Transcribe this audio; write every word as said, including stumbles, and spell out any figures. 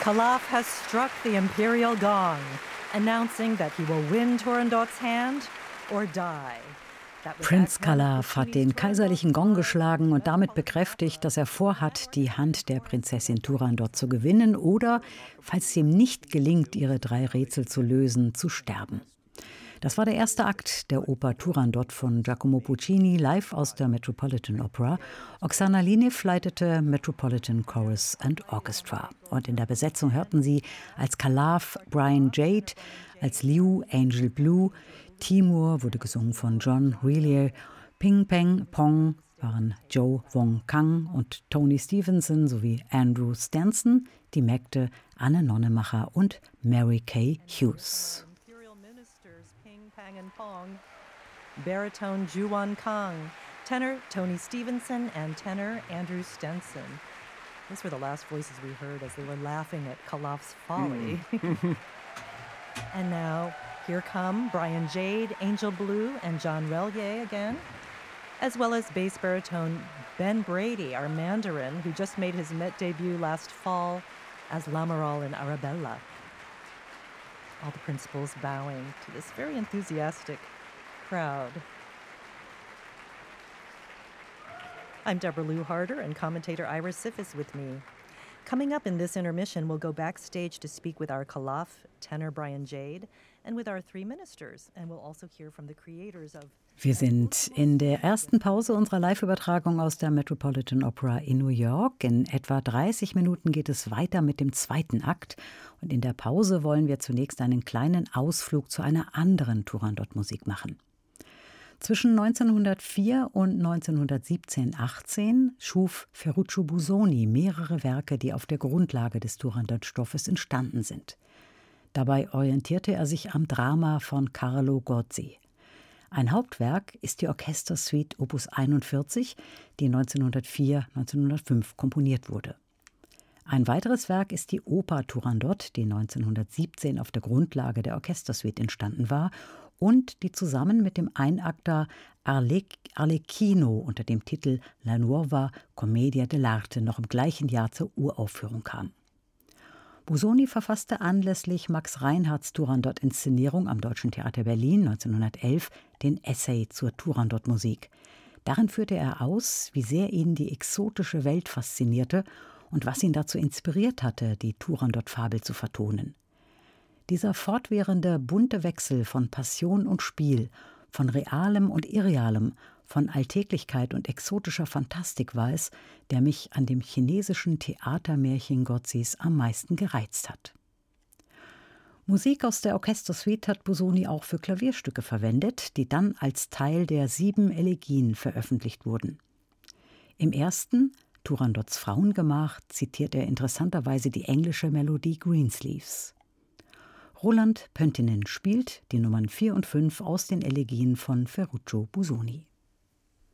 Calaf has struck the imperial gong, announcing that he will win Turandot's hand or die. Prinz Calaf hat den kaiserlichen Gong geschlagen und damit bekräftigt, dass er vorhat, die Hand der Prinzessin Turandot zu gewinnen oder, falls es ihm nicht gelingt, ihre drei Rätsel zu lösen, zu sterben. Das war der erste Akt der Oper Turandot von Giacomo Puccini, live aus der Metropolitan Opera. Oksana Linev leitete Metropolitan Chorus and Orchestra. Und in der Besetzung hörten Sie als Calaf Brian Jade, als Liu Angel Blue, Timur wurde gesungen von John Relier, Ping Peng Pong waren Joe Wong Kang und Tony Stevenson sowie Andrew Stanson, die Mägde Anne Nonnemacher und Mary Kay Hughes. Baritone Juwon Kang, tenor Tony Stevenson and tenor Andrew Stenson. These were the last voices we heard as they were laughing at Calaf's folly. Mm. And now, here come Brian Jade, Angel Blue, and John Relier again, as well as bass baritone Ben Brady, our Mandarin, who just made his Met debut last fall as Lamoral in Arabella. All the principals bowing to this very enthusiastic crowd. I'm Deborah Lou Harder, and commentator Ira Sif is with me. Coming up in this intermission, we'll go backstage to speak with our Calaf tenor Brian Jade and with our three ministers, and we'll also hear from the creators of. Wir sind in der ersten Pause unserer Live-Übertragung aus der Metropolitan Opera in New York. In etwa dreißig Minuten geht es weiter mit dem zweiten Akt. Und in der Pause wollen wir zunächst einen kleinen Ausflug zu einer anderen Turandot-Musik machen. Zwischen neunzehnhundertvier und neunzehnhundertsiebzehn achtzehn schuf Ferruccio Busoni mehrere Werke, die auf der Grundlage des Turandot-Stoffes entstanden sind. Dabei orientierte er sich am Drama von Carlo Gozzi. Ein Hauptwerk ist die Orchestersuite Opus einundvierzig, die neunzehnhundertvier neunzehnhundertfünf komponiert wurde. Ein weiteres Werk ist die Oper Turandot, die neunzehnhundertsiebzehn auf der Grundlage der Orchestersuite entstanden war und die zusammen mit dem Einakter Arlecchino unter dem Titel La Nuova Commedia dell'arte noch im gleichen Jahr zur Uraufführung kam. Busoni verfasste anlässlich Max Reinhardts Turandot-Inszenierung am Deutschen Theater Berlin neunzehnhundertelf den Essay zur Turandot-Musik. Darin führte er aus, wie sehr ihn die exotische Welt faszinierte und was ihn dazu inspiriert hatte, die Turandot-Fabel zu vertonen. Dieser fortwährende bunte Wechsel von Passion und Spiel, von Realem und Irrealem, von Alltäglichkeit und exotischer Fantastik war es, der mich an dem chinesischen Theatermärchen Gozzis am meisten gereizt hat. Musik aus der Orchestersuite hat Busoni auch für Klavierstücke verwendet, die dann als Teil der sieben Elegien veröffentlicht wurden. Im ersten, Turandots Frauengemach, zitiert er interessanterweise die englische Melodie Greensleeves. Roland Pöntinen spielt die Nummern vier und fünf aus den Elegien von Ferruccio Busoni.